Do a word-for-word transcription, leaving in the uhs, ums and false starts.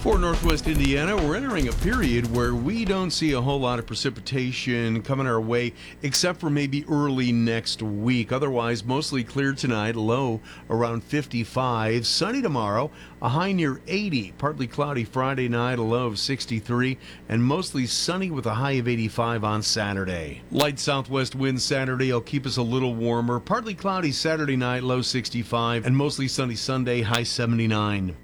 For Northwest Indiana, we're entering a period where we don't see a whole lot of precipitation coming our way, except for maybe early next week. Otherwise, mostly clear tonight, low around fifty-five. Sunny tomorrow, a high near eighty. Partly cloudy Friday night, a low of sixty-three. And mostly sunny with a high of eighty-five on Saturday. Light southwest wind Saturday will keep us a little warmer. Partly cloudy Saturday night, low sixty-five. And mostly sunny Sunday, high seventy-nine.